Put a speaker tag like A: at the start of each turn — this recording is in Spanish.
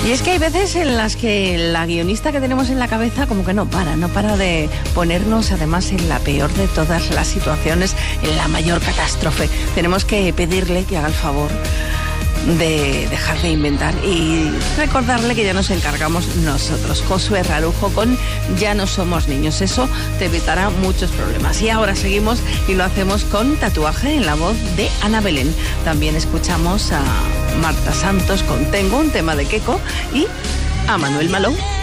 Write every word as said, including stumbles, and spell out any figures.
A: Y es que hay veces en las que la guionista que tenemos en la cabeza como que no para, no para de ponernos además en la peor de todas las situaciones, en la mayor catástrofe. Tenemos que pedirle que haga el favor de dejar de inventar y recordarle que ya nos encargamos nosotros. Josué Rarujo con Ya no somos niños. Eso te evitará muchos problemas. Y ahora seguimos y lo hacemos con Tatuaje en la voz de Ana Belén. También escuchamos a Marta Santos con Tengo, un tema de Keko, y a Manuel Malou.